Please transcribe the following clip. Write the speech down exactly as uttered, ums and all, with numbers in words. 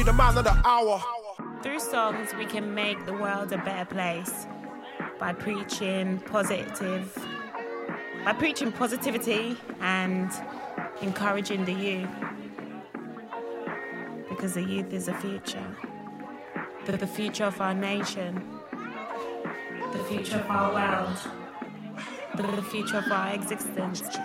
The man of the hour. Through songs, we can make the world a better place by preaching positive, by preaching positivity and encouraging the youth. Because the youth is the future. The, the future of our nation. The future of our world. The, the future of our existence.